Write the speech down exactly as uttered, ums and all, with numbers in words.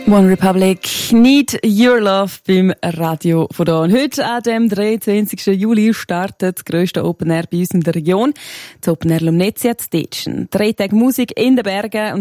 One Republic, Need Your Love beim Radio von da. Und heute, an dem dreiundzwanzigsten Juli, startet das grösste Open Air bei uns in der Region. Das Open Air Lumnezia zu Detschen. Drei Tage Musik in den Bergen und